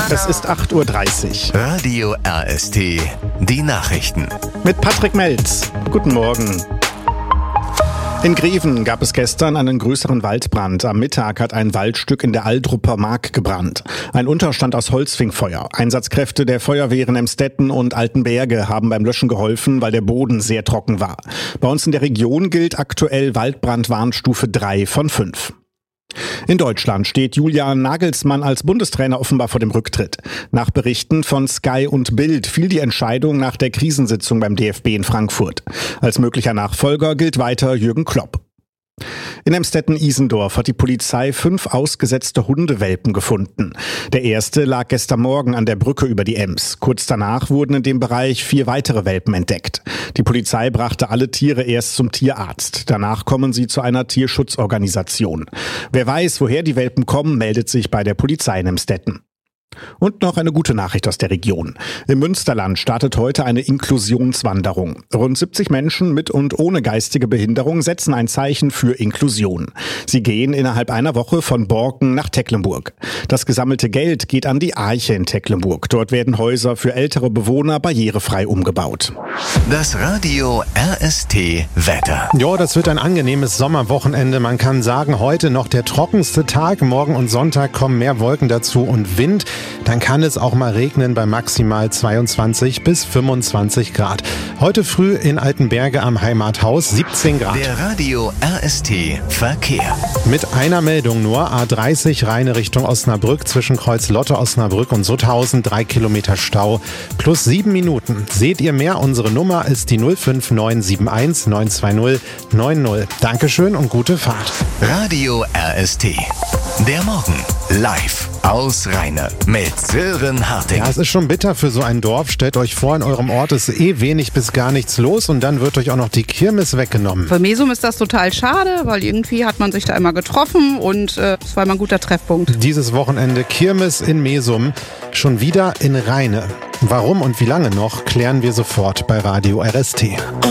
Es ist 8:30 Uhr. Radio RST, die Nachrichten. Mit Patrick Melz. Guten Morgen. In Greven gab es gestern einen größeren Waldbrand. Am Mittag hat ein Waldstück in der Aldrupper Mark gebrannt. Ein Unterstand aus Holz fing Feuer. Einsatzkräfte der Feuerwehren Emstetten und Altenberge haben beim Löschen geholfen, weil der Boden sehr trocken war. Bei uns in der Region gilt aktuell Waldbrandwarnstufe 3 von 5. In Deutschland steht Julian Nagelsmann als Bundestrainer offenbar vor dem Rücktritt. Nach Berichten von Sky und Bild fiel die Entscheidung nach der Krisensitzung beim DFB in Frankfurt. Als möglicher Nachfolger gilt weiter Jürgen Klopp. In Emstetten-Isendorf hat die Polizei 5 ausgesetzte Hundewelpen gefunden. Der erste lag gestern Morgen an der Brücke über die Ems. Kurz danach wurden in dem Bereich 4 weitere Welpen entdeckt. Die Polizei brachte alle Tiere erst zum Tierarzt. Danach kommen sie zu einer Tierschutzorganisation. Wer weiß, woher die Welpen kommen, meldet sich bei der Polizei in Emstetten. Und noch eine gute Nachricht aus der Region. Im Münsterland startet heute eine Inklusionswanderung. Rund 70 Menschen mit und ohne geistige Behinderung setzen ein Zeichen für Inklusion. Sie gehen innerhalb einer Woche von Borken nach Tecklenburg. Das gesammelte Geld geht an die Arche in Tecklenburg. Dort werden Häuser für ältere Bewohner barrierefrei umgebaut. Das Radio RST Wetter. Ja, das wird ein angenehmes Sommerwochenende. Man kann sagen, heute noch der trockenste Tag. Morgen und Sonntag kommen mehr Wolken dazu und Wind. Dann kann es auch mal regnen bei maximal 22 bis 25 Grad. Heute früh in Altenberge am Heimathaus 17 Grad. Der Radio RST Verkehr. Mit einer Meldung nur. A30 Rheine Richtung Osnabrück zwischen Kreuz-Lotte, Osnabrück und Sutthausen. 3 Kilometer Stau plus 7 Minuten. Seht ihr mehr? Unsere Nummer ist die 05971 920 90. Dankeschön und gute Fahrt. Radio RST. Der Morgen live aus Rheine mit Sören Harting. Ja, es ist schon bitter für so ein Dorf. Stellt euch vor, in eurem Ort ist wenig bis gar nichts los und dann wird euch auch noch die Kirmes weggenommen. Für Mesum ist das total schade, weil irgendwie hat man sich da immer getroffen und es war immer ein guter Treffpunkt. Dieses Wochenende Kirmes in Mesum, schon wieder in Rheine. Warum und wie lange noch, klären wir sofort bei Radio RST.